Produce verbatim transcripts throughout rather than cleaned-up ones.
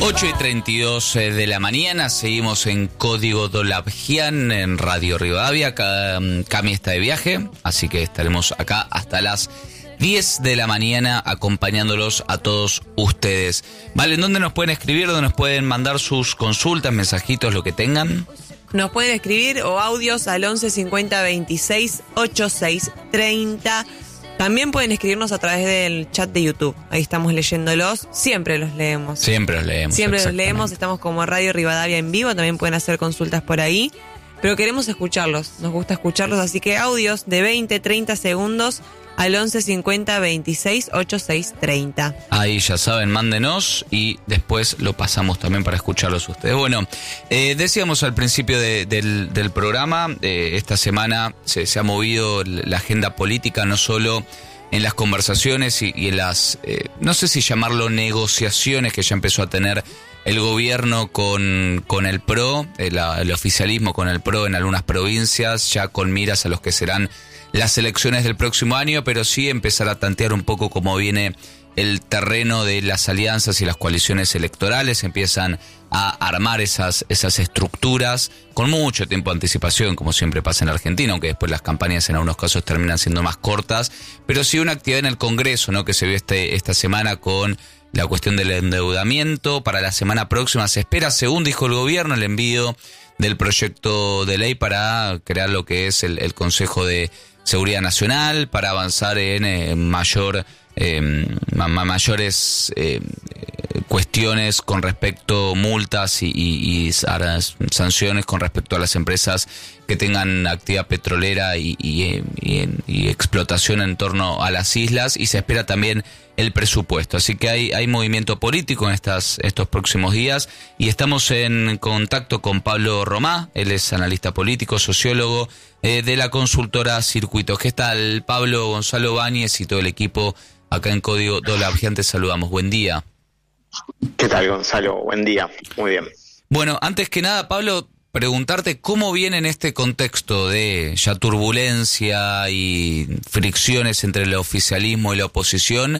ocho y treinta y dos de la mañana, seguimos en Código Dolabjian en Radio Rivadavia. Acá, Cami está de viaje, así que estaremos acá hasta las diez de la mañana acompañándolos a todos ustedes. Vale, ¿en dónde nos pueden escribir? ¿Dónde nos pueden mandar sus consultas, mensajitos, lo que tengan? Nos pueden escribir o audios al once cincuenta veintiséis ochenta y seis treinta. También pueden escribirnos a través del chat de YouTube. Ahí estamos leyéndolos. Siempre los leemos. Siempre los leemos. Siempre los leemos. Estamos como Radio Rivadavia en vivo. También pueden hacer consultas por ahí. Pero queremos escucharlos. Nos gusta escucharlos. Así que audios de veinte, treinta segundos al once cincuenta veintiséis ochenta y seis treinta. Ahí ya saben, mándenos y después lo pasamos también para escucharlos ustedes. Bueno, eh, decíamos al principio de, del, del programa, eh, esta semana se, se ha movido la agenda política, no solo en las conversaciones y, y en las, eh, no sé si llamarlo negociaciones que ya empezó a tener el gobierno con, con el P R O, el, el oficialismo con el P R O en algunas provincias, ya con miras a los que serán las elecciones del próximo año, pero sí empezar a tantear un poco cómo viene el terreno de las alianzas y las coaliciones electorales. Empiezan a armar esas, esas estructuras con mucho tiempo de anticipación, como siempre pasa en Argentina, aunque después las campañas en algunos casos terminan siendo más cortas, pero sí una actividad en el Congreso, ¿no?, que se vio este, esta semana con la cuestión del endeudamiento. Para la semana próxima se espera, según dijo el gobierno, el envío del proyecto de ley para crear lo que es el, el Consejo de Seguridad Nacional, para avanzar en eh, mayor eh, ma- mayores eh, cuestiones con respecto a multas y, y, y sanciones con respecto a las empresas que tengan actividad petrolera y, y, y, y explotación en torno a las islas, y se espera también el presupuesto. Así que hay, hay movimiento político en estas, estos próximos días, y estamos en contacto con Pablo Romá. Él es analista político, sociólogo eh, de la consultora Circuitos. ¿Qué tal, Pablo? Gonzalo Báñez y todo el equipo acá en Código Dolabjian te saludamos. Buen día. ¿Qué tal, Gonzalo? Buen día. Muy bien. Bueno, antes que nada, Pablo, preguntarte cómo viene en este contexto de ya turbulencia y fricciones entre el oficialismo y la oposición,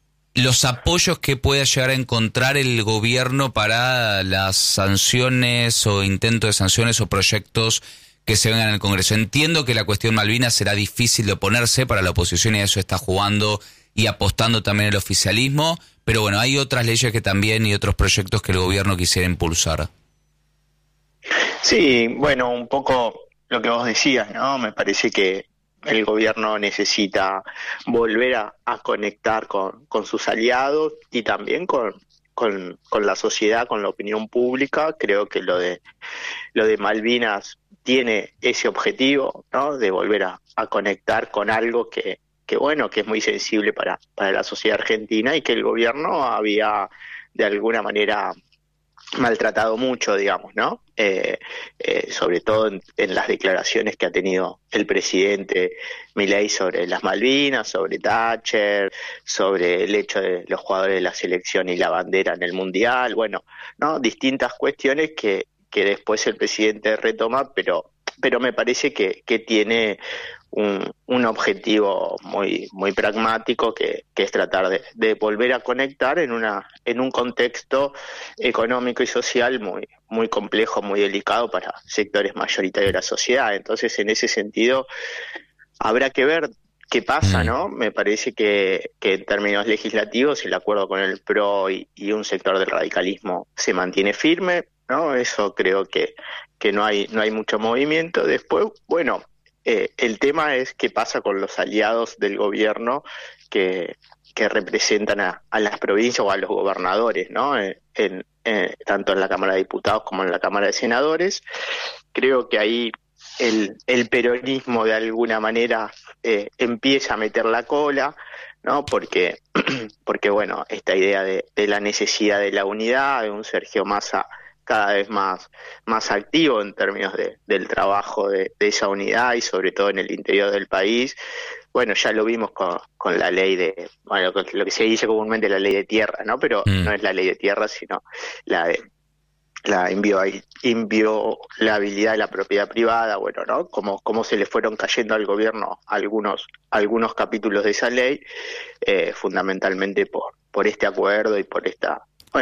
los apoyos que pueda llegar a encontrar el gobierno para las sanciones o intentos de sanciones o proyectos que se vengan en el Congreso. Entiendo que la cuestión Malvinas será difícil de oponerse para la oposición, y a eso está jugando y apostando también el oficialismo, pero bueno, hay otras leyes que también y otros proyectos que el gobierno quisiera impulsar. Sí, bueno, un poco lo que vos decías, ¿no? Me parece que el gobierno necesita volver a, a conectar con, con sus aliados y también con, con, con la sociedad, con la opinión pública. Creo que lo de lo de Malvinas tiene ese objetivo, ¿no?, de volver a, a conectar con algo que, que bueno, que es muy sensible para, para la sociedad argentina, y que el gobierno había de alguna manera maltratado mucho, digamos, ¿no? Eh, eh, sobre todo en, en las declaraciones que ha tenido el presidente Milei sobre las Malvinas, sobre Thatcher, sobre el hecho de los jugadores de la selección y la bandera en el Mundial, bueno, ¿no? Distintas cuestiones que, que después el presidente retoma, pero pero me parece que, que tiene un, un objetivo muy muy pragmático, que, que es tratar de, de volver a conectar en una en un contexto económico y social muy muy complejo, muy delicado para sectores mayoritarios de la sociedad. Entonces, en ese sentido, habrá que ver qué pasa, ¿no? Me parece que, que en términos legislativos el acuerdo con el P R O y, y un sector del radicalismo se mantiene firme, ¿no? Eso creo que, que no hay no hay mucho movimiento. Después, bueno, eh, el tema es qué pasa con los aliados del gobierno que, que representan a, a las provincias o a los gobernadores, ¿no? En, en, en, tanto en la Cámara de Diputados como en la Cámara de Senadores. Creo que ahí el, el peronismo de alguna manera eh, empieza a meter la cola, ¿no? Porque, porque bueno, esta idea de, de la necesidad de la unidad, de un Sergio Massa cada vez más, más activo en términos de, del trabajo de, de esa unidad, y sobre todo en el interior del país. Bueno, ya lo vimos con, con la ley de, bueno, lo que se dice comúnmente la ley de tierra, ¿no? Pero mm. no es la ley de tierra, sino la de la inviolabilidad de la propiedad privada. Bueno, ¿no? Como, como se le fueron cayendo al gobierno algunos, algunos capítulos de esa ley, eh, fundamentalmente por, por este acuerdo y por esta, bueno,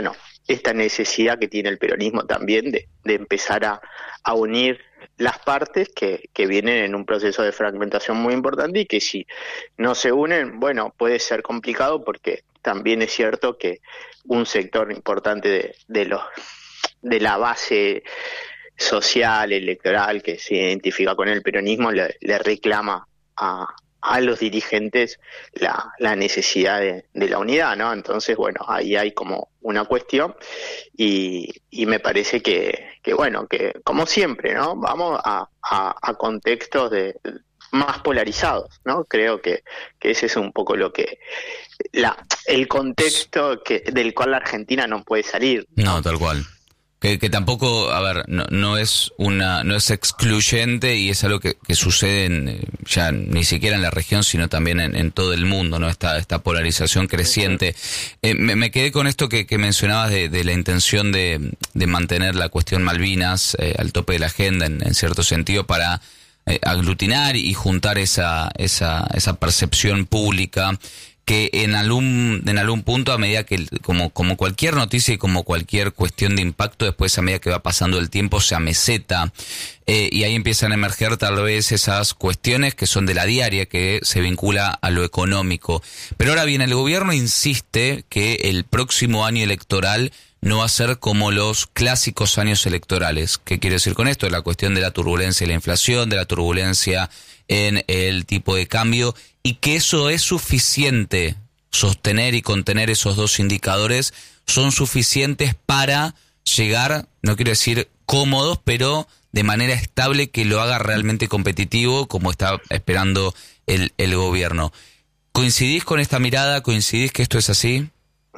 esta necesidad que tiene el peronismo también de, de empezar a, a unir las partes que, que vienen en un proceso de fragmentación muy importante y que si no se unen, bueno, puede ser complicado porque también es cierto que un sector importante de, de los de la base social, electoral, que se identifica con el peronismo, le, le reclama a, a los dirigentes la, la necesidad de, de la unidad, ¿no? Entonces, bueno, ahí hay como una cuestión y, y me parece que, que, bueno, que como siempre, ¿no? Vamos a, a, a contextos de más polarizados, ¿no? Creo que, que ese es un poco lo que la el contexto que del cual la Argentina no puede salir. No, tal cual. Que, que tampoco, a ver, no, no es una, no es excluyente y es algo que, que sucede en, ya ni siquiera en la región, sino también en, en todo el mundo, ¿no? Esta, esta polarización creciente. Eh, me, me quedé con esto que, que mencionabas de, de la intención de, de mantener la cuestión Malvinas eh, al tope de la agenda, en, en cierto sentido, para eh, aglutinar y juntar esa, esa, esa percepción pública que en algún en algún punto, a medida que, como como cualquier noticia y como cualquier cuestión de impacto, después a medida que va pasando el tiempo se ameseta eh, y ahí empiezan a emerger tal vez esas cuestiones que son de la diaria, que se vincula a lo económico. Pero ahora bien, el gobierno insiste que el próximo año electoral no va a ser como los clásicos años electorales. ¿Qué quiero decir con esto? La cuestión de la turbulencia y la inflación, de la turbulencia en el tipo de cambio, y que eso es suficiente, sostener y contener esos dos indicadores son suficientes para llegar, no quiero decir cómodos, pero de manera estable, que lo haga realmente competitivo, como está esperando el, el gobierno. ¿Coincidís con esta mirada? ¿Coincidís que esto es así?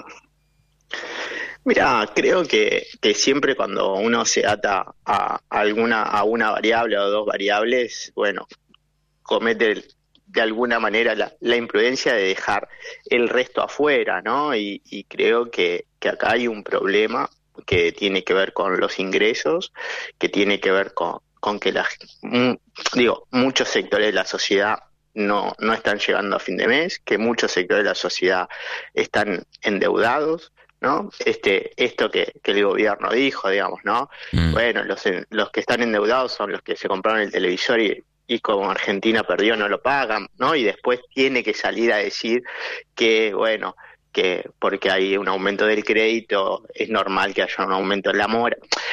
Mira, creo que, que siempre cuando uno se ata a alguna a una variable o dos variables, bueno, comete de alguna manera la, la imprudencia de dejar el resto afuera, ¿no? Y, y creo que, que acá hay un problema que tiene que ver con los ingresos, que tiene que ver con, con que las, digo, muchos sectores de la sociedad no, no están llegando a fin de mes, que muchos sectores de la sociedad están endeudados, ¿no? Este, esto que, que el gobierno dijo, digamos, ¿no? Mm. Bueno, los, los que están endeudados son los que se compraron el televisor y, y como Argentina perdió no lo pagan, ¿no? Y después tiene que salir a decir que, bueno, que porque hay un aumento del crédito es normal que haya un aumento en la mora.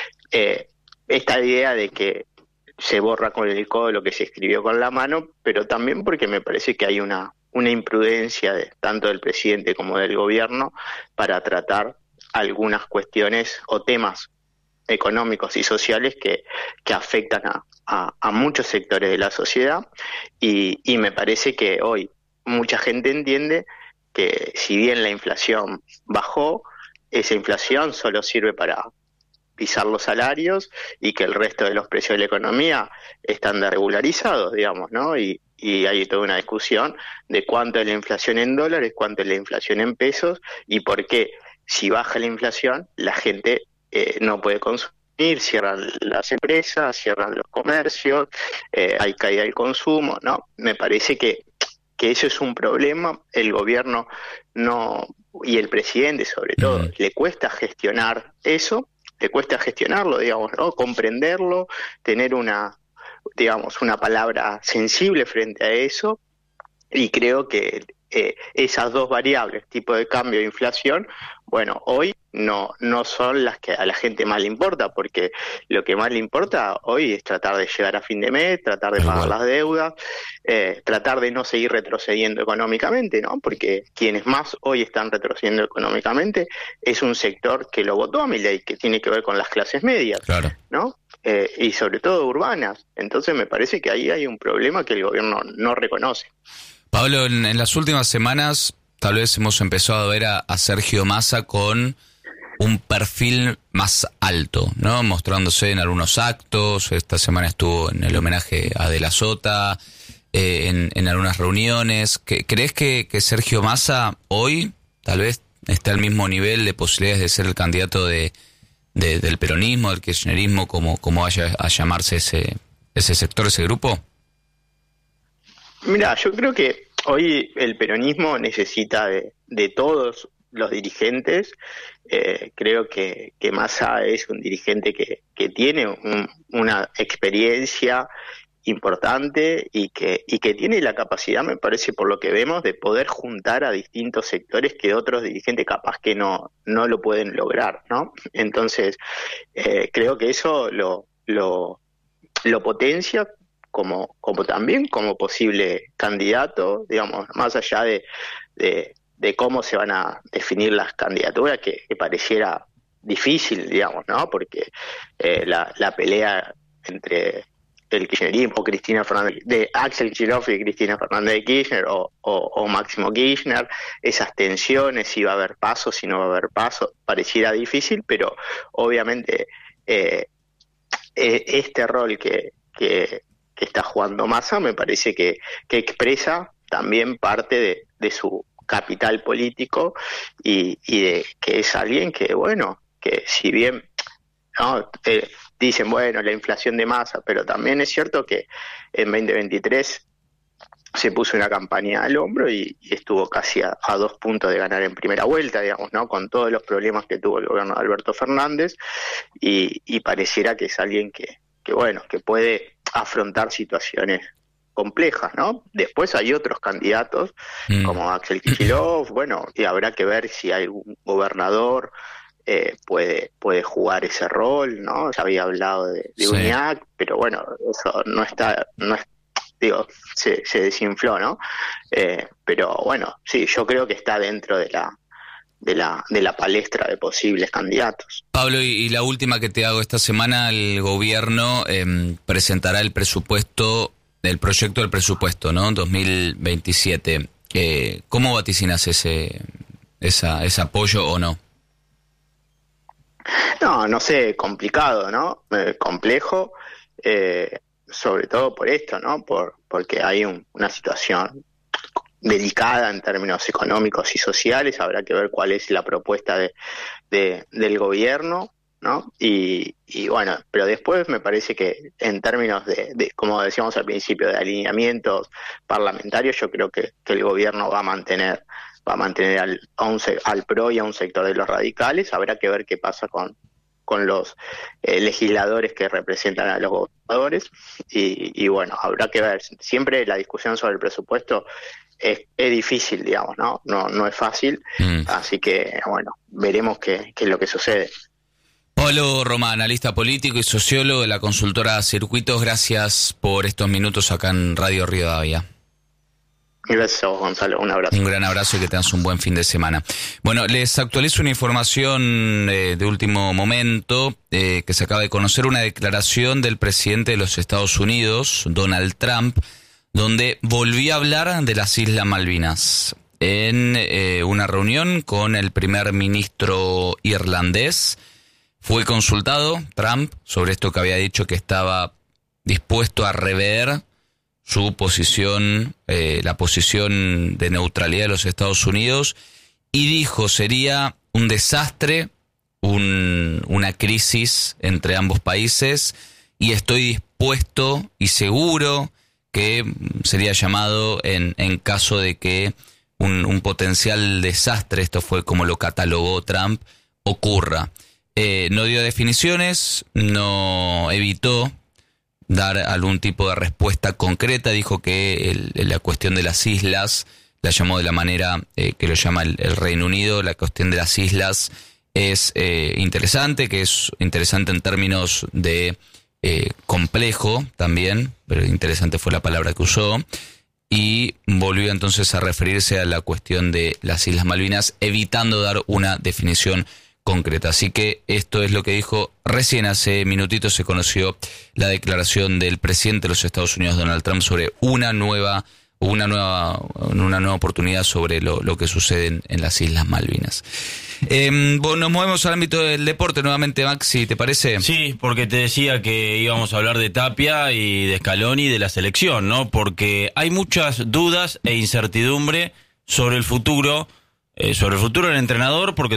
Eh, esta idea de que se borra con el codo lo que se escribió con la mano, pero también porque me parece que hay una una imprudencia de, tanto del presidente como del gobierno para tratar algunas cuestiones o temas económicos y sociales que, que afectan a, a, a muchos sectores de la sociedad y, y me parece que hoy mucha gente entiende que si bien la inflación bajó, esa inflación solo sirve para pisar los salarios y que el resto de los precios de la economía están desregularizados, digamos, ¿no? Y, y hay toda una discusión de cuánto es la inflación en dólares, cuánto es la inflación en pesos y por qué si baja la inflación la gente eh, no puede consumir, cierran las empresas, cierran los comercios, eh, hay caída del consumo, ¿no? Me parece que, que eso es un problema, el gobierno no y el presidente sobre todo, uh-huh. le cuesta gestionar eso, le cuesta gestionarlo, digamos, ¿no? Comprenderlo, tener una digamos, una palabra sensible frente a eso, y creo que eh, esas dos variables, tipo de cambio e inflación, bueno, hoy no no son las que a la gente más le importa, porque lo que más le importa hoy es tratar de llegar a fin de mes, tratar de pagar las deudas, eh, tratar de no seguir retrocediendo económicamente, ¿no? Porque quienes más hoy están retrocediendo económicamente es un sector que lo votó a Milei, que tiene que ver con las clases medias, claro. ¿no? Eh, y sobre todo urbanas. Entonces me parece que ahí hay un problema que el gobierno no reconoce. Pablo, en, en las últimas semanas tal vez hemos empezado a ver a, a Sergio Massa con un perfil más alto, ¿no? Mostrándose en algunos actos. Esta semana estuvo en el homenaje a De la Sota, eh, en, en algunas reuniones. ¿Crees que, que Sergio Massa hoy tal vez está al mismo nivel de posibilidades de ser el candidato de De, del peronismo, del kirchnerismo, como, como vaya a llamarse ese, ese sector, ese grupo? Mira, yo creo que hoy el peronismo necesita de, de todos los dirigentes, eh, creo que, que Massa es un dirigente que, que tiene un, una experiencia importante y que y que tiene la capacidad, me parece, por lo que vemos, de poder juntar a distintos sectores que otros dirigentes capaz que no no lo pueden lograr, ¿no? Entonces, eh, creo que eso lo lo lo potencia como como también como posible candidato, digamos, más allá de de, de cómo se van a definir las candidaturas, que, que pareciera difícil, digamos, ¿no? Porque eh, la la pelea entre el kirchnerismo, Cristina Fernández, de Axel Kicillof y Cristina Fernández de Kirchner, o, o, o Máximo Kirchner, esas tensiones, si va a haber pasos, si no va a haber pasos, pareciera difícil, pero obviamente eh, este rol que, que, que está jugando Massa me parece que, que expresa también parte de, de su capital político y, y de que es alguien que, bueno, que si bien no eh, dicen, bueno, la inflación de Massa, pero también es cierto que en veinte veintitrés se puso una campaña al hombro y, y estuvo casi a, a dos puntos de ganar en primera vuelta, digamos, ¿no? Con todos los problemas que tuvo el gobierno de Alberto Fernández, y, y pareciera que es alguien que, que, bueno, que puede afrontar situaciones complejas, ¿no? Después hay otros candidatos, mm. como Axel Kicillof, bueno, y habrá que ver si hay un gobernador Eh, puede puede jugar ese rol, ¿no? Ya había hablado de, de sí. Uñac, pero bueno, eso no está, no es, digo, se, se desinfló, ¿no? Eh, pero bueno, sí, yo creo que está dentro de la de la de la palestra de posibles candidatos. Pablo, y, y la última que te hago: esta semana el gobierno eh, presentará el presupuesto, el proyecto del presupuesto, ¿no? dos mil veintisiete. Eh, ¿Cómo vaticinas ese esa ese apoyo o no? No, no sé, complicado, ¿no? Eh, complejo, eh, sobre todo por esto, ¿no? Por porque hay un, una situación delicada en términos económicos y sociales. Habrá que ver cuál es la propuesta de, de del gobierno, ¿no? Y, y bueno, pero después me parece que en términos de, de, como decíamos al principio, de alineamientos parlamentarios, yo creo que, que el gobierno va a mantener va a mantener al, a un, al P R O y a un sector de los radicales. Habrá que ver qué pasa con, con los eh, legisladores que representan a los gobernadores y, y bueno, habrá que ver. Siempre la discusión sobre el presupuesto es, es difícil, digamos, ¿no? No, no es fácil, mm. así que bueno, veremos qué, qué es lo que sucede. Pablo Román, analista político y sociólogo de la consultora Circuitos, gracias por estos minutos acá en Radio Rivadavia. Gracias a vos, Gonzalo. Un abrazo. Un gran abrazo y que tengas un buen fin de semana. Bueno, les actualizo una información eh, de último momento, eh, que se acaba de conocer una declaración del presidente de los Estados Unidos, Donald Trump, donde volvió a hablar de las Islas Malvinas. En eh, una reunión con el primer ministro irlandés, fue consultado Trump sobre esto que había dicho, que estaba dispuesto a rever su posición, eh, la posición de neutralidad de los Estados Unidos, y dijo sería un desastre, un, una crisis entre ambos países, y estoy dispuesto y seguro que sería llamado en, en caso de que un, un potencial desastre, esto fue como lo catalogó Trump, ocurra. Eh, no dio definiciones, no evitó dar algún tipo de respuesta concreta. Dijo que el, la cuestión de las islas, la llamó de la manera eh, que lo llama el, el Reino Unido, la cuestión de las islas es eh, interesante, que es interesante en términos de eh, complejo también, pero interesante fue la palabra que usó, y volvió entonces a referirse a la cuestión de las Islas Malvinas, evitando dar una definición concreta. Así que esto es lo que dijo. Recién hace minutitos se conoció la declaración del presidente de los Estados Unidos, Donald Trump, sobre una nueva una nueva una nueva oportunidad sobre lo, lo que sucede en, en las Islas Malvinas. Eh, bueno, nos movemos al ámbito del deporte nuevamente, Maxi, ¿te parece? Sí, porque te decía que íbamos a hablar de Tapia y de Scaloni y de la selección, ¿no? Porque hay muchas dudas e incertidumbre sobre el futuro, eh, sobre el futuro del entrenador, porque